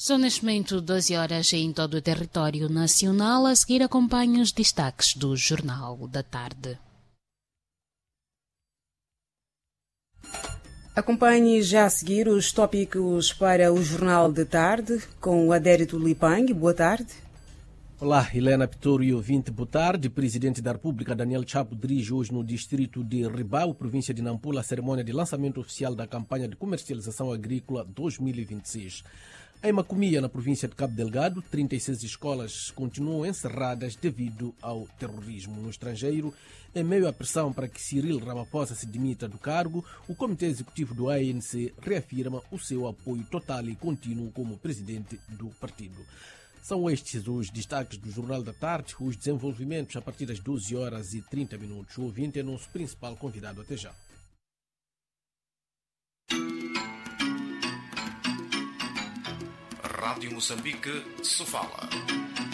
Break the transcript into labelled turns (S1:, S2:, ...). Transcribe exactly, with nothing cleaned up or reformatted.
S1: São neste momento doze horas em todo o território nacional. A seguir acompanhe os destaques do Jornal da Tarde.
S2: Acompanhe já a seguir os tópicos para o Jornal de Tarde com o Adérito Lipang. Boa tarde.
S3: Olá, Helena Pitoro e ouvinte, boa tarde. Presidente da República, Daniel Chapo, dirige hoje no distrito de Ribau, província de Nampula, a cerimônia de lançamento oficial da campanha de comercialização agrícola dois mil e vinte e seis. Em Macomia, na província de Cabo Delgado, trinta e seis escolas continuam encerradas devido ao terrorismo. No estrangeiro, em meio à pressão para que Cyril Ramaphosa se demita do cargo, o Comitê Executivo do A N C reafirma o seu apoio total e contínuo como presidente do partido. São estes os destaques do Jornal da Tarde, os desenvolvimentos a partir das doze horas e trinta minutos. O ouvinte é nosso principal convidado. Até já.
S4: Rádio Moçambique, Sofala.